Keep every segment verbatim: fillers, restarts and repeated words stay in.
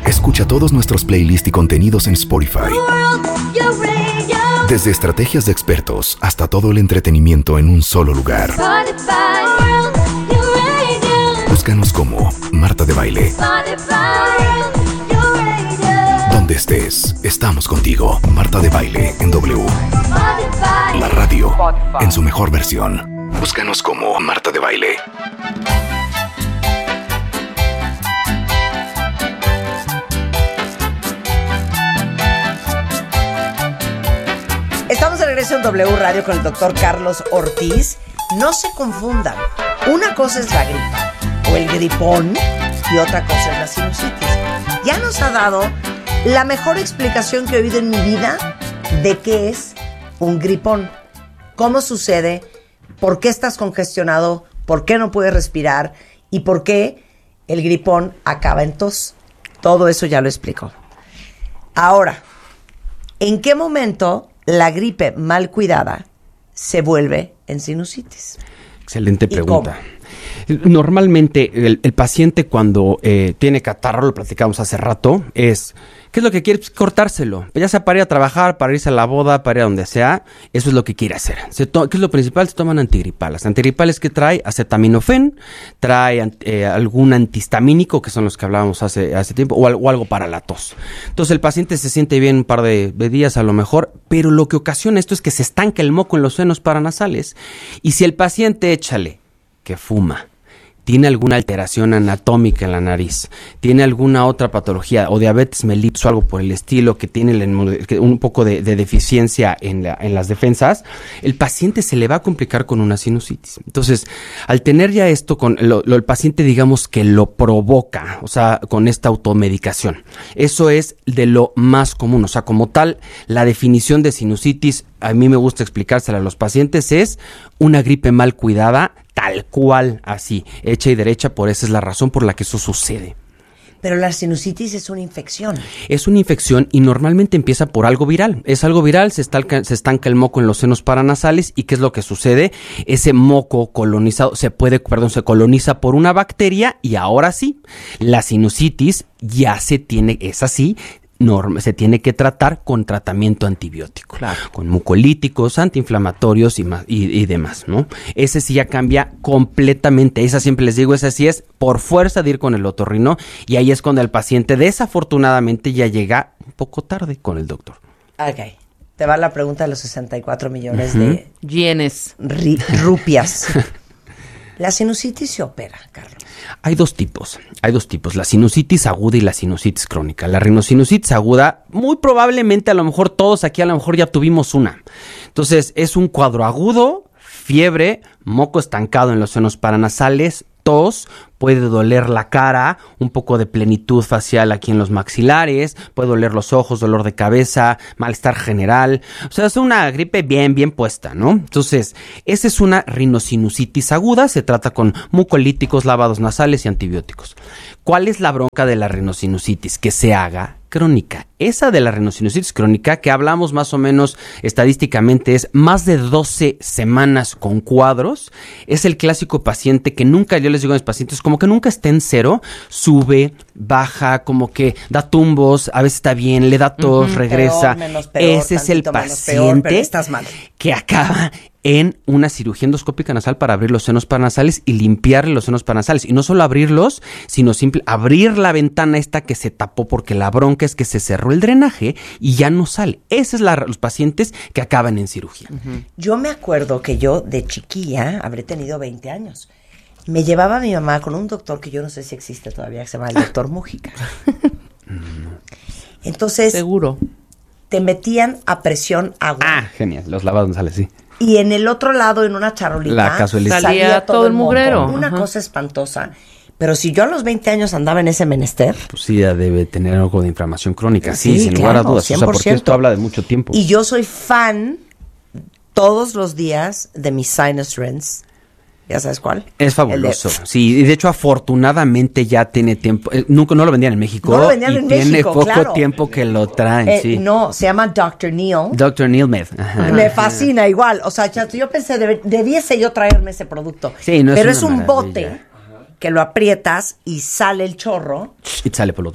Escucha todos nuestros playlists y contenidos en Spotify. Desde estrategias de expertos hasta todo el entretenimiento en un solo lugar. Búscanos como Marta de Baile. Donde estés, estamos contigo. Marta de Baile en W. La radio en su mejor versión. Búscanos como Marta de Baile. Estamos de regreso en W Radio con el doctor Carlos Ortiz. No se confundan. Una cosa es la gripa o el gripón y otra cosa es la sinusitis. Ya nos ha dado la mejor explicación que he oído en mi vida de qué es un gripón, cómo sucede, por qué estás congestionado, por qué no puedes respirar y por qué el gripón acaba en tos. Todo eso ya lo explicó. Ahora, ¿en qué momento la gripe mal cuidada se vuelve en sinusitis? Excelente pregunta. Normalmente el, el paciente cuando eh, tiene catarro, lo platicamos hace rato, es, ¿qué es lo que quiere? Pues cortárselo. Ya sea para ir a trabajar, para irse a la boda, para ir a donde sea, eso es lo que quiere hacer. Se to- ¿Qué es lo principal? Se toman antigripales. Antigripales que trae acetaminofén, trae eh, algún antihistamínico, que son los que hablábamos hace, hace tiempo, o, al- o algo para la tos. Entonces el paciente se siente bien un par de, de días a lo mejor, pero lo que ocasiona esto es que se estanca el moco en los senos paranasales. Y si el paciente, échale, que fuma, tiene alguna alteración anatómica en la nariz, tiene alguna otra patología o diabetes mellitus o algo por el estilo que tiene el, un poco de, de deficiencia en, la, en las defensas, el paciente se le va a complicar con una sinusitis. Entonces, al tener ya esto, con lo, lo, el paciente digamos que lo provoca, o sea, con esta automedicación. Eso es de lo más común, o sea, como tal, la definición de sinusitis, a mí me gusta explicársela a los pacientes, es una gripe mal cuidada, tal cual, así, hecha y derecha, por esa es la razón por la que eso sucede. Pero la sinusitis es una infección. Es una infección y normalmente empieza por algo viral. Es algo viral, se estanca, se estanca el moco en los senos paranasales y ¿qué es lo que sucede? Ese moco colonizado se puede, perdón, se coloniza por una bacteria y ahora sí, la sinusitis ya se tiene, es así, Norma, se tiene que tratar con tratamiento antibiótico, claro, con mucolíticos, antiinflamatorios y, más, y, y demás, ¿no? Ese sí ya cambia completamente. Esa siempre les digo, esa sí es por fuerza de ir con el otorrino y ahí es cuando el paciente desafortunadamente ya llega un poco tarde con el doctor. Ok. Te va la pregunta de los sesenta y cuatro millones uh-huh. de yenes, ri- rupias. ¿La sinusitis se opera, Carlos? Hay dos tipos, hay dos tipos, la sinusitis aguda y la sinusitis crónica. La rinosinusitis aguda, muy probablemente a lo mejor todos aquí a lo mejor ya tuvimos una. Entonces es un cuadro agudo, fiebre, moco estancado en los senos paranasales, tos, puede doler la cara, un poco de plenitud facial aquí en los maxilares, puede doler los ojos, dolor de cabeza, malestar general. O sea, es una gripe bien, bien puesta, ¿no? Entonces, esa es una rinosinusitis aguda, se trata con mucolíticos, lavados nasales y antibióticos. ¿Cuál es la bronca de la rinosinusitis? Que se haga crónica. Esa de la rinosinusitis crónica, que hablamos más o menos estadísticamente, es más de doce semanas con cuadros. Es el clásico paciente que nunca, yo les digo a mis pacientes, como que nunca está en cero, sube, baja, como que da tumbos, a veces está bien, le da tos, uh-huh, regresa. Peor, menos peor, ese es el paciente peor, pero estás mal. Que acaba en una cirugía endoscópica nasal para abrir los senos paranasales y limpiar los senos paranasales. Y no solo abrirlos, sino simple abrir la ventana esta que se tapó porque la bronca es que se cerró el drenaje y ya no sale. Esos son los pacientes que acaban en cirugía. Uh-huh. Yo me acuerdo que yo de chiquilla, habré tenido veinte años, me llevaba a mi mamá con un doctor que yo no sé si existe todavía, que se llama el doctor Mújica. Entonces, seguro, te metían a presión agua. Ah, genial, los lavados nasales, sí. Y en el otro lado, en una charolita, la casualidad, salía, salía todo el mugrero. Moco. Una Ajá. cosa espantosa. Pero si yo a los veinte años andaba en ese menester... Pues sí, ya debe tener algo de inflamación crónica. Sí, sí sin claro, lugar a dudas. cien por ciento. O sea, porque esto habla de mucho tiempo. Y yo soy fan todos los días de mis sinus rinse. ¿Ya sabes cuál? Es fabuloso. De... Sí, y de hecho, afortunadamente ya tiene tiempo. Eh, nunca no lo vendían en México. No lo vendían y en tiene México, poco claro. tiempo que lo traen, eh, sí. No, se llama doctor Neil. doctor Neil Med. Ajá. Me fascina igual. O sea, yo pensé, deb- debiese yo traerme ese producto. Sí, no es Pero una es un maravilla. bote que lo aprietas y sale el chorro. Y sale por el otro lado.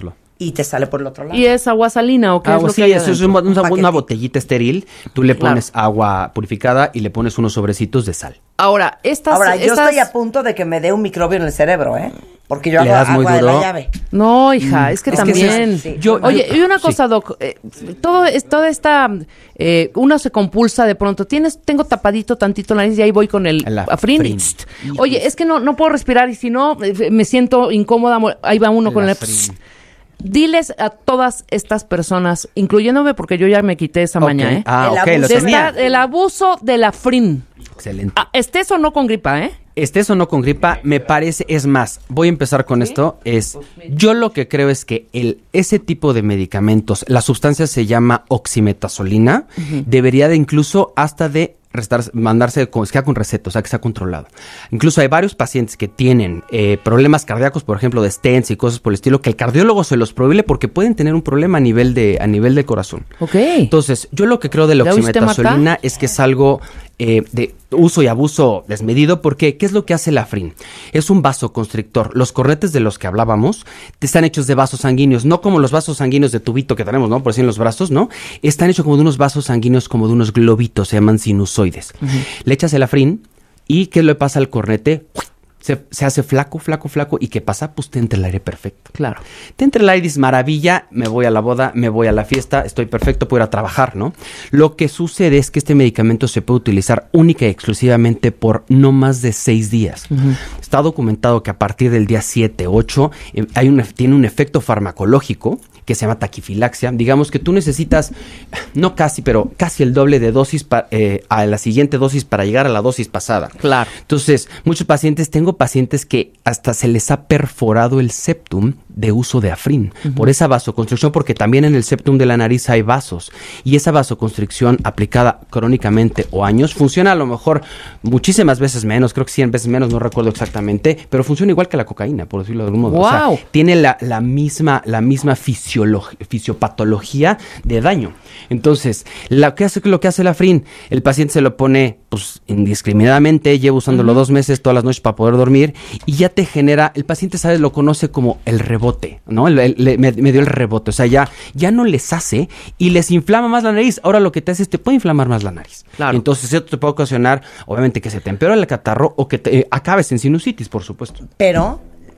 y te sale por el otro lado. ¿Y es agua salina o qué Agua, es lo sí, que hay eso es adentro? una, una, Un una botellita estéril. Tú le pones Claro. agua purificada y le pones unos sobrecitos de sal. Ahora, estas... Ahora, yo estas... estoy a punto de que me dé un microbio en el cerebro, ¿eh? Porque yo Le hago das muy agua de la duro. llave. No, hija, es que Es que también... ese es- sí. Yo- Oye, yo- y una sí. cosa, Doc, eh, todo es, toda esta... Eh, uno se compulsa de pronto. Tienes, tengo tapadito tantito la nariz y ahí voy con el La afrin. Afrin. Oye, es que no, no puedo respirar y si no, eh, me siento incómoda. mo- Ahí va uno con El el... Afrin. Diles a todas estas personas, incluyéndome porque yo ya me quité esa Ok. maña, ¿eh? Ah, El ok, abuso lo De tenía. estar- el abuso del afrin. Excelente. Ah, estés o no con gripa, ¿eh? Estés o no con gripa, me parece, es más, voy a empezar con esto, es, yo lo que creo es que el, ese tipo de medicamentos, la sustancia se llama oximetazolina, debería de incluso hasta de restar- mandarse con, que sea con receta, o sea, que sea controlado. Incluso hay varios pacientes que tienen eh, problemas cardíacos, por ejemplo, de stents y cosas por el estilo, que el cardiólogo se los prohíbe porque pueden tener un problema a nivel de, a nivel de corazón. Ok. Entonces, yo lo que creo de la ¿Ya oíste, Marta? oximetazolina es que es algo eh, de uso y abuso desmedido, porque ¿qué es lo que hace el Afrin? Es un vasoconstrictor. Los cornetes de los que hablábamos están hechos de vasos sanguíneos, no como los vasos sanguíneos de tubito que tenemos, ¿no? Por decir en los brazos, ¿no? Están hechos como de unos vasos sanguíneos, como de unos globitos, se llaman sinusoides. Le echas el Afrin y ¿qué le pasa al cornete? Se, se hace flaco, flaco, flaco. ¿Y qué pasa? Pues te entra el aire perfecto. Claro. Te entra el aire, dices, maravilla, me voy a la boda, me voy a la fiesta, estoy perfecto, puedo ir a trabajar, ¿no? Lo que sucede es que este medicamento se puede utilizar única y exclusivamente por no más de seis días. Uh-huh. Está documentado que a partir del día siete, ocho, eh, hay un, tiene un efecto farmacológico que se llama taquifilaxia. Digamos que tú necesitas, no casi, pero casi el doble de dosis pa, eh, a la siguiente dosis para llegar a la dosis pasada. Claro. Entonces, muchos pacientes, tengo pacientes que hasta se les ha perforado el septum de uso de Afrin, uh-huh. por esa vasoconstricción, porque también en el septum de la nariz hay vasos, y esa vasoconstricción aplicada crónicamente o años, funciona a lo mejor muchísimas veces menos, creo que cien veces menos, no recuerdo exactamente, pero funciona igual que la cocaína, por decirlo de algún modo. Wow. O sea, tiene la, la misma, la misma fisiolog- fisiopatología de daño. Entonces, lo que hace, lo que hace el Afrin, el paciente se lo pone pues indiscriminadamente, lleva usándolo uh-huh. dos meses todas las noches para poder dormir, y ya te genera, el paciente, ¿sabes? Lo conoce como el rebote, ¿no? El, el, el, me, me dio el rebote, o sea, ya, ya no les hace y les inflama más la nariz. Ahora lo que te hace es te puede inflamar más la nariz. Claro. Entonces eso te puede ocasionar, obviamente, que se te empeore el catarro o que te, eh, acabes en sinusitis, por supuesto. Pero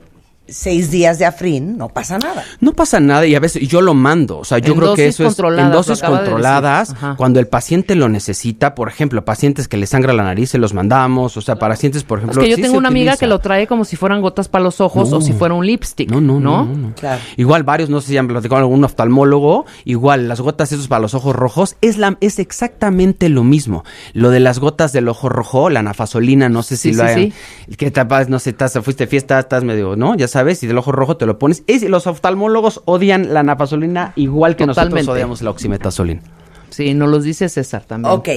seis días de Afrin, no pasa nada. No pasa nada, y a veces yo lo mando, o sea, yo en creo que eso es en dosis de controladas, cuando el paciente lo necesita. Por ejemplo, pacientes que les sangra la nariz, se los mandamos, o sea, pacientes, por ejemplo, es que yo sí tengo se una utiliza. amiga que lo trae como si fueran gotas para los ojos No. o si fuera un lipstick. No, no, no, no, no, no. Claro. Igual varios, no sé si han platicado con algún oftalmólogo, igual las gotas esos para los ojos rojos, es la es exactamente lo mismo. Lo de las gotas del ojo rojo, la nafasolina, no sé si Sí, lo sí, hayan, sí. que tapas, no sé, estás, fuiste a fiesta, estás medio, ¿no? Ya sabes, y del ojo rojo te lo pones. Es, los oftalmólogos odian la nafasolina igual que Totalmente. nosotros odiamos la oximetazolina. Sí, nos los dice César también. Ok.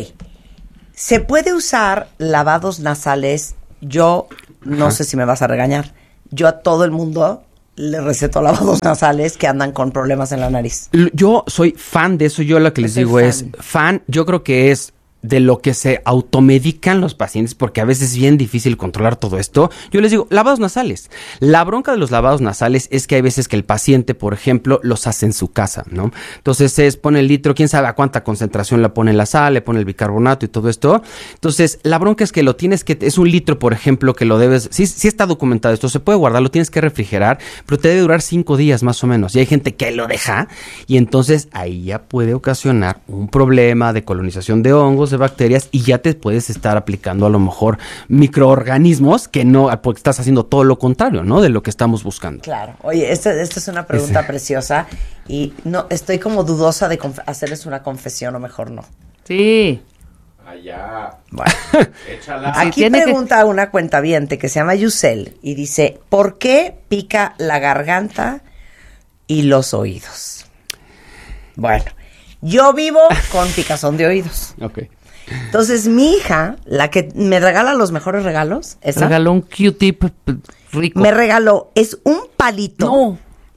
¿Se puede usar lavados nasales? Yo no Ajá. sé si me vas a regañar. Yo a todo el mundo le receto lavados nasales que andan con problemas en la nariz. L- Yo soy fan de eso, yo lo que les Soy digo fan. es, fan, yo creo que es de lo que se automedican los pacientes, porque a veces es bien difícil controlar todo esto. Yo les digo, lavados nasales. La bronca de los lavados nasales es que hay veces que el paciente, por ejemplo, los hace en su casa, ¿no? Entonces es, pone el litro, quién sabe a cuánta concentración la pone en la sal, le pone el bicarbonato y todo esto. Entonces, la bronca es que lo tienes que, es un litro, por ejemplo, que lo debes, sí, sí está documentado esto, se puede guardar, lo tienes que refrigerar, pero te debe durar cinco días más o menos. Y hay gente que lo deja, y entonces ahí ya puede ocasionar un problema de colonización de hongos, de bacterias, y ya te puedes estar aplicando a lo mejor microorganismos que no, porque estás haciendo todo lo contrario, ¿no? De lo que estamos buscando. Claro. Oye, esta, esta es una pregunta Ese. preciosa y no estoy como dudosa de conf- hacerles una confesión o mejor no. Sí. Allá. Bueno. Échala. Sí, Aquí tiene que- pregunta una cuentaviente que se llama Yusel y dice, ¿por qué pica la garganta y los oídos? Bueno, yo vivo con picazón de oídos. Ok. Entonces, mi hija, la que me regala los mejores regalos, esa, Regaló un Q-tip rico. me regaló, es un palito No.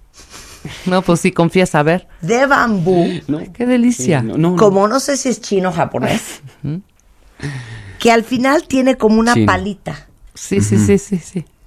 No, pues sí, confiesa, a ver. de bambú, No. Qué delicia. Sí, no, no, no. como no sé si es chino o japonés, que al final tiene como una Chino. palita. Sí, sí, sí, sí, sí.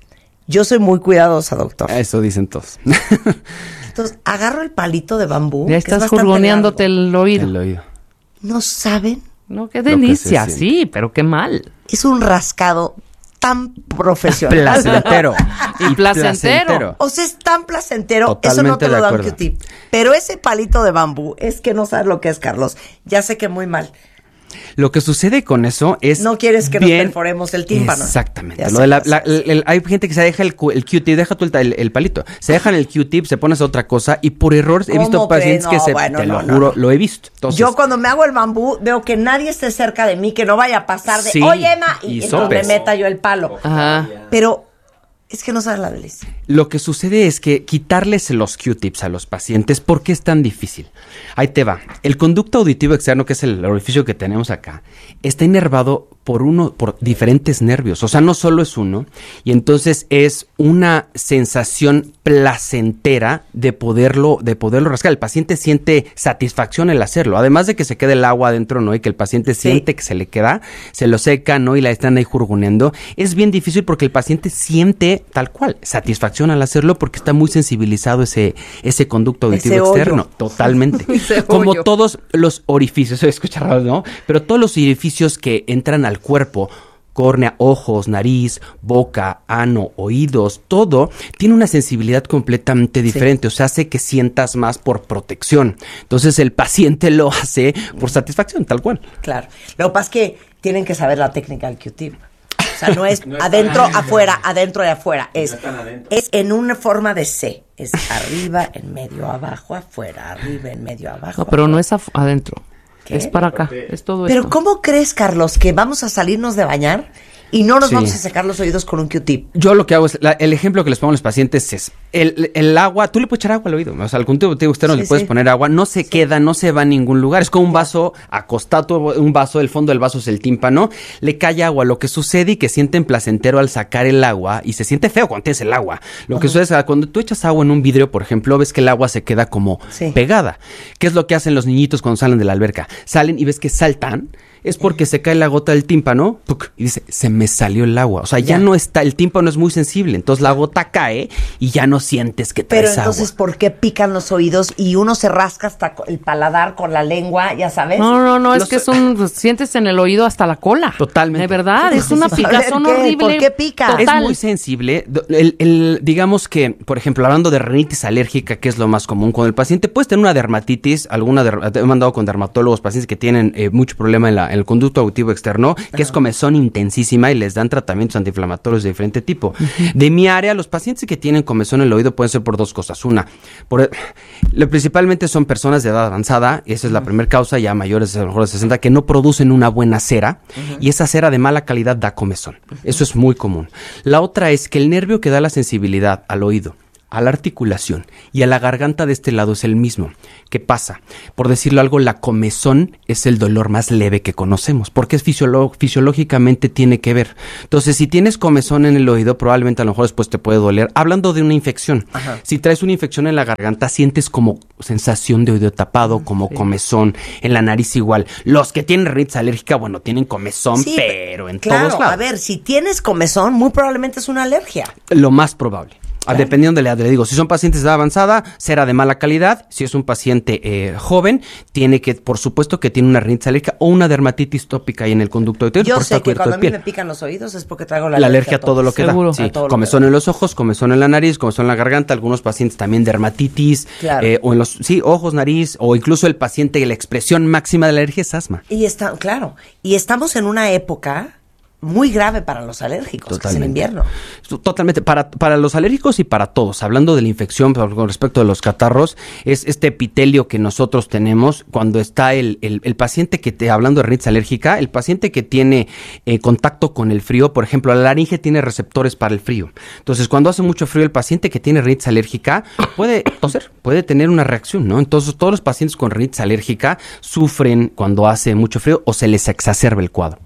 Yo soy muy cuidadosa, doctor. Eso dicen todos. Entonces, agarro el palito de bambú. Ya estás jurgoneándote el oído. El oído. ¿No saben? No, qué delicia, que se sí, pero qué mal. Es un rascado tan profesional. Placentero. Y placentero. O sea, es tan placentero. Totalmente eso no te lo de da un acuerdo. Q-tip. Pero ese palito de bambú, es que no sabes lo que es, Carlos. Ya sé que muy mal. Lo que sucede con eso es... No quieres que bien, nos perforemos el tímpano. Exactamente. Ya Lo sé de la- qué la- haces. el- el- hay gente que se deja el, cu- el Q-tip, deja tú el, el- el palito, se dejan el Q-tip, se pones otra cosa y por error he ¿Cómo visto que pacientes no? que se... Bueno, te no, lo no, juro, no. lo he visto. Entonces, Yo cuando me hago el bambú, veo que nadie esté cerca de mí, que no vaya a pasar de, Sí, oye, Emma, y, y entonces me sopes. meta yo el palo. Ajá. Pero es que no sabes la delicia. lo que sucede es que quitarles los Q-tips a los pacientes, ¿por qué es tan difícil? Ahí te va. El conducto auditivo externo, que es el orificio que tenemos acá, está inervado por uno, por diferentes nervios. O sea, no solo es uno. Y entonces es una sensación placentera de poderlo, de poderlo rascar. El paciente siente satisfacción el hacerlo. Además de que se quede el agua adentro, ¿no? Y que el paciente Sí. siente que se le queda, se lo seca, ¿no? Y la están ahí jurgoneando. Es bien difícil porque el paciente siente tal cual satisfacción al hacerlo porque está muy sensibilizado ese, ese conducto auditivo Ese hoyo. externo. Totalmente. Ese Como hoyo. todos los orificios, se escucha raro, ¿no? Pero todos los orificios que entran al cuerpo, córnea, ojos, nariz, boca, ano, oídos, todo tiene una sensibilidad completamente diferente, o sea, hace que sientas más por protección. Entonces el paciente lo hace por satisfacción, tal cual. Claro. Lo que pasa es que tienen que saber la técnica del Q-tip. O sea, no es adentro, afuera, adentro y afuera. Es, es en una forma de C. Es arriba, en medio, abajo, afuera, arriba, en medio, abajo. No, pero afuera. no es af- adentro. ¿Qué? Es para acá. Es todo Pero esto. ¿cómo crees, Carlos, que vamos a salirnos de bañar y no nos Sí. vamos a secar los oídos con un Q-tip? Yo lo que hago es, la- el ejemplo que les pongo a los pacientes es, el, el agua, tú le puedes echar agua al oído, o sea, al conducto auditivo externo Sí, le puedes sí. poner agua, no se queda, no se va a ningún lugar, es como un vaso acostado, un vaso, el fondo del vaso es el tímpano, le cae agua, lo que sucede y que sienten placentero al sacar el agua, y se siente feo cuando tienes el agua, lo que sucede es que cuando tú echas agua en un vidrio, por ejemplo, ves que el agua se queda como Sí. pegada. ¿Qué es lo que hacen los niñitos cuando salen de la alberca? Salen y ves que saltan, es porque se cae la gota del tímpano, ¡puc! Y dice, se me salió el agua. O sea, ya, Ya. no está, el tímpano es muy sensible, entonces la gota cae y ya no sientes que Pero traes entonces, agua. ¿por qué pican los oídos y uno se rasca hasta co- el paladar con la lengua, ya sabes? No, no, no, es Los- que es un... pues, sientes en el oído hasta la cola. Totalmente. De verdad, es una A ver, picazón ¿qué? horrible. ¿Por qué pica? Es Total. muy sensible. Do- El, el- digamos que, por ejemplo, hablando de rinitis alérgica, que es lo más común con el paciente, puedes tener una dermatitis, alguna der- he mandado con dermatólogos, pacientes que tienen eh, mucho problema en, la- en el conducto auditivo externo, que es comezón intensísima y les dan tratamientos antiinflamatorios de diferente tipo. De mi área, los pacientes que tienen comezón en el oído pueden ser por dos cosas. Una, por, lo, principalmente son personas de edad avanzada, y esa es la primera causa, ya mayores de a lo mejor de sesenta, que no producen una buena cera, y esa cera de mala calidad da comezón. Eso es muy común. La otra es que el nervio que da la sensibilidad al oído, a la articulación y a la garganta de este lado es el mismo. ¿Qué pasa? Por decirlo algo, la comezón es el dolor más leve que conocemos, porque es fisiolo- fisiológicamente tiene que ver. Entonces, si tienes comezón en el oído, probablemente a lo mejor después te puede doler. Hablando de una infección, Ajá. si traes una infección en la garganta, sientes como sensación de oído tapado, como comezón, en la nariz igual. Los que tienen rinitis alérgica, bueno, tienen comezón, Sí, pero en claro, todos lados. a ver, si tienes comezón, muy probablemente es una alergia. Lo más probable. Ah, dependiendo de la edad, le digo, si son pacientes de edad avanzada, será de mala calidad. Si es un paciente eh, joven, tiene que, por supuesto, que tiene una rinitis alérgica o una dermatitis tópica ahí en el conducto auditivo. Yo por sé estar que cubierto cuando de a mí piel. me pican los oídos es porque traigo la, La alergia a todo lo que Seguro. da. Sí, A todo lo comezón que da. en los ojos, comezón en la nariz, comezón en la garganta, algunos pacientes también dermatitis, Claro. eh, o en los, sí, ojos, nariz, o incluso el paciente, la expresión máxima de la alergia es asma. Y está, claro, y estamos en una época muy grave para los alérgicos, que es el Totalmente. invierno. Totalmente, para, para los alérgicos y para todos. Hablando de la infección, pero con respecto de los catarros, es este epitelio que nosotros tenemos cuando está el, el, el paciente que, te, hablando de rinitis alérgica, el paciente que tiene eh, contacto con el frío, por ejemplo, la laringe tiene receptores para el frío. Entonces, cuando hace mucho frío, el paciente que tiene rinitis alérgica puede toser, puede tener una reacción, ¿no? Entonces, todos los pacientes con rinitis alérgica sufren cuando hace mucho frío o se les exacerba el cuadro.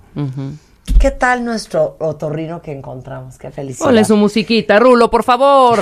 ¿Qué tal nuestro otorrino que encontramos? Qué felicidad. Ponle su musiquita, Rulo, por favor.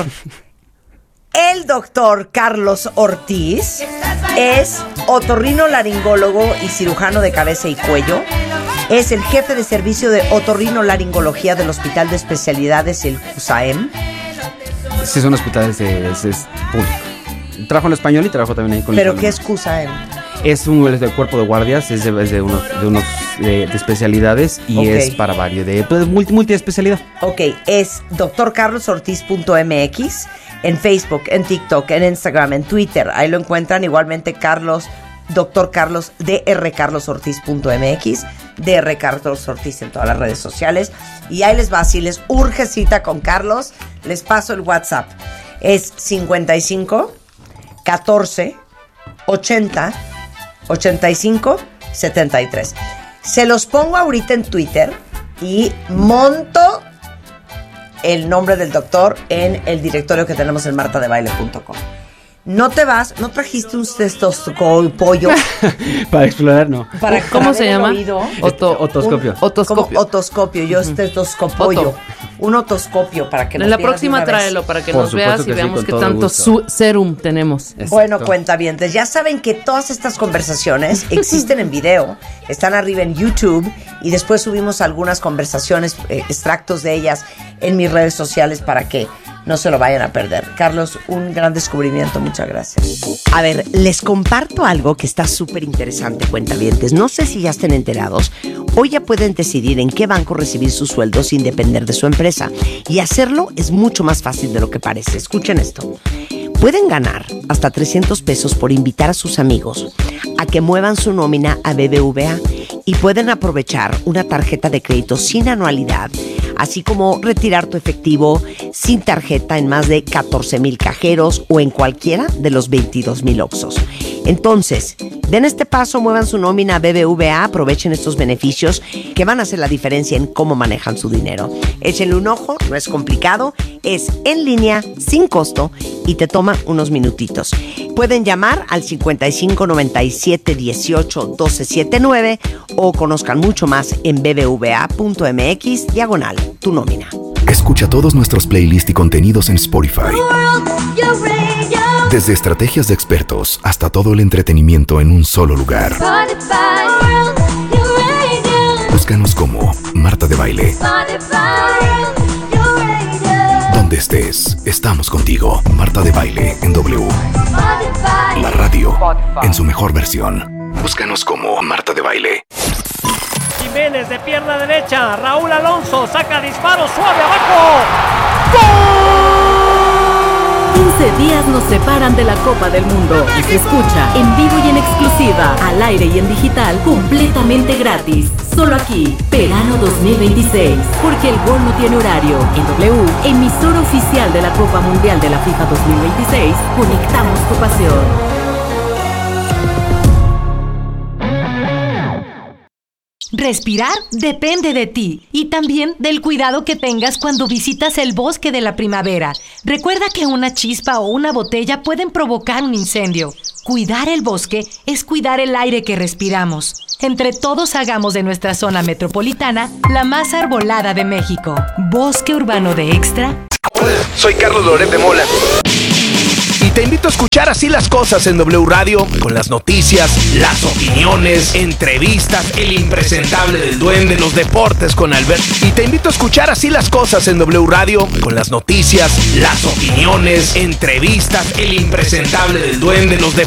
El doctor Carlos Ortiz es otorrino laringólogo y cirujano de cabeza y cuello. Es el jefe de servicio de otorrinolaringología del Hospital de Especialidades, el CUSAEM. Sí, son hospitales de, es, es público. Trabajo en español y trabajo también ahí con ¿Pero el qué es CUSAEM? Es un es del cuerpo de guardias, es de, es de unos, de, unos de, de especialidades y Ok. es para varios, de pues, multi, multiespecialidad. Ok, es doctor carlos ortiz punto m x en Facebook, en TikTok, en Instagram, en Twitter. Ahí lo encuentran igualmente Carlos, doctor Carlos, dr carlos ortiz punto m x, dr Carlos Ortiz en todas las redes sociales. Y ahí les va, si les urge cita con Carlos, les paso el WhatsApp. Es cincuenta y cinco, catorce, ochenta, ochenta y cinco, setenta y tres. Se los pongo ahorita en Twitter y monto el nombre del doctor en el directorio que tenemos en marta de baile punto com. No te vas, no trajiste un cestoscopio pollo Para explorar, no. para ¿Cómo para se ver el llama? oído? Oto- Otoscopio. Un- Otoscopio. Como otoscopio, yo estetoscopio. Oto. Un otoscopio para que nos En la vieras de próxima una vez. tráelo para que Por nos supuesto veas que y sí, veamos con qué todo tanto gusto. su- serum tenemos. Exacto. Bueno, cuentavientes, ya saben que todas estas conversaciones existen en video, están arriba en YouTube y después subimos algunas conversaciones, eh, extractos de ellas en mis redes sociales para que no se lo vayan a perder. Carlos, un gran descubrimiento, muchas gracias. A ver, les comparto algo que está súper interesante, cuentavientes. No sé si ya estén enterados. Hoy ya pueden decidir en qué banco recibir su sueldo sin depender de su empresa. Y hacerlo es mucho más fácil de lo que parece. Escuchen esto. Pueden ganar hasta trescientos pesos por invitar a sus amigos a que muevan su nómina a B B V A y pueden aprovechar una tarjeta de crédito sin anualidad, así como retirar tu efectivo sin tarjeta en más de catorce mil cajeros o en cualquiera de los veintidós mil Oxxos. Entonces, den este paso, muevan su nómina a B B V A, aprovechen estos beneficios que van a hacer la diferencia en cómo manejan su dinero. Échenle un ojo, no es complicado, es en línea, sin costo y te toma unos minutitos. Pueden llamar al cincuenta y cinco noventa y siete dieciocho doce setenta y nueve o conozcan mucho más en bbva.mx diagonal tu nómina. Escucha todos nuestros playlists y contenidos en Spotify. Desde estrategias de expertos hasta todo el entretenimiento en un solo lugar. Búscanos como Marta de Baile. Donde estés, estamos contigo. Marta de Baile en W. La radio en su mejor versión. Búscanos como Marta de Baile. Jiménez de pierna derecha, Raúl Alonso saca disparo suave abajo. quince días nos separan de la Copa del Mundo y se escucha en vivo y en exclusiva, al aire y en digital, completamente gratis. Solo aquí, verano dos mil veintiséis, porque el gol no tiene horario. En W, emisora oficial de la Copa Mundial de la FIFA dos mil veintiséis, conectamos tu pasión. Respirar depende de ti y también del cuidado que tengas cuando visitas el bosque de la primavera. Recuerda que una chispa o una botella pueden provocar un incendio. Cuidar el bosque es cuidar el aire que respiramos. Entre todos hagamos de nuestra zona metropolitana la más arbolada de México. Bosque Urbano de Extra. Hola, soy Carlos Loret de Mola. Y te invito a escuchar Así las Cosas en W Radio, con las noticias, las opiniones, entrevistas, el impresentable del duende, los deportes con Albert. Y te invito a escuchar Así las Cosas en W Radio, con las noticias, las opiniones, entrevistas, el impresentable del duende, los deportes.